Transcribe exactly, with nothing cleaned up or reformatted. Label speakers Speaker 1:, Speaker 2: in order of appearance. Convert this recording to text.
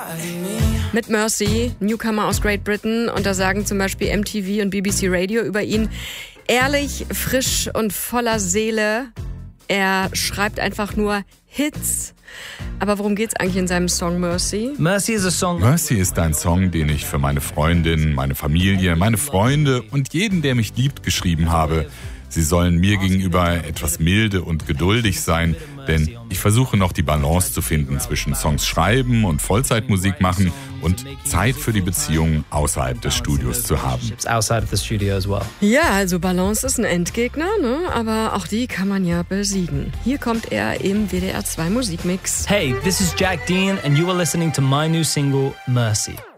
Speaker 1: Mit Mercy, Newcomer aus Great Britain. Und da sagen zum Beispiel M T V und B B C Radio über ihn: ehrlich, frisch und voller Seele. Er schreibt einfach nur Hits. Aber worum geht's eigentlich in seinem Song Mercy?
Speaker 2: Mercy is a song.
Speaker 3: Mercy ist ein Song, den ich für meine Freundin, meine Familie, meine Freunde und jeden, der mich liebt, geschrieben habe. Sie sollen mir gegenüber etwas milde und geduldig sein, denn ich versuche noch die Balance zu finden zwischen Songs schreiben und Vollzeitmusik machen und Zeit für die Beziehung außerhalb des Studios zu haben.
Speaker 1: Ja, also Balance ist ein Endgegner, ne? Aber auch die kann man ja besiegen. Hier kommt er im W D R zwei Musikmix.
Speaker 2: Hey, this is Jack Dean and you are listening to my new single, Mercy.